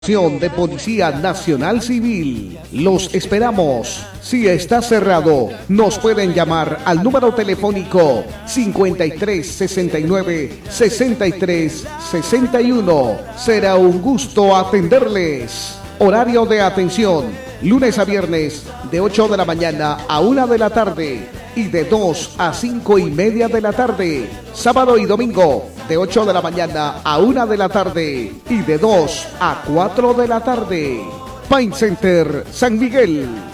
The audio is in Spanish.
De Policía Nacional Civil. Los esperamos. Si está cerrado, nos pueden llamar al número telefónico 53 69 63 61. Será un gusto atenderles. Horario de atención: lunes a viernes de 8 de la mañana a 1 de la tarde y de 2 a 5 y media de la tarde. Sábado y domingo de 8 de la mañana a 1 de la tarde y de 2 a 4 de la tarde. Pain Center San Miguel.